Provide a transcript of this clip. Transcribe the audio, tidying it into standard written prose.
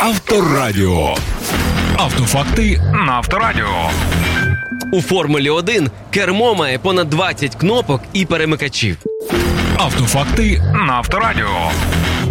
Авторадіо. Автофакти на Авторадіо. У Формулі-1 кермо має понад 20 кнопок і перемикачів. Автофакти на Авторадіо.